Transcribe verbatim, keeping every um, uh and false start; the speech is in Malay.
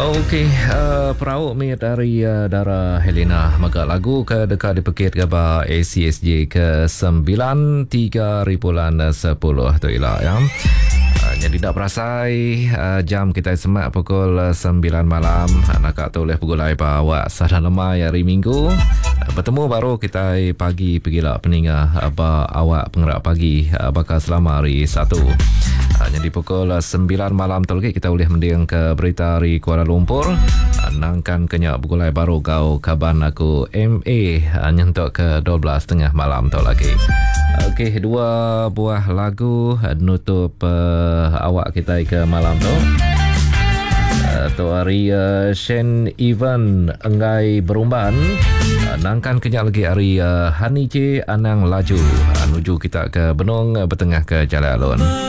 Okey, uh, perauk mi dari uh, Dara Helena Maga lagu ke dekat dipekit gaba A C S J ke sembilan tiga ribuan sepuluh tu ialah ya. Uh, jadi tak perasai uh, jam kita semak pukul uh, sembilan malam nak tu oleh pukul ai bawa sadan lemai hari Minggu. Uh, bertemu baru kita pagi pergilah peningah apa awak pengerak pagi uh, bakal selama hari satu. Jadi pukul sembilan malam tu lagi kita boleh mending ke berita dari Kuala Lumpur. Nangkan kenyak pukul baru kau kaban aku M A nyentuk ke dua belas tengah malam tu lagi. Okey, dua buah lagu nutup uh, awak kita ke malam tu. Uh, tu hari uh, Shen Even Enggai Berumban. Uh, nangkan kenyak lagi hari uh, Hani J Anang Laju. Uh, nuju kita ke Benung uh, bertengah ke Jalan Alun.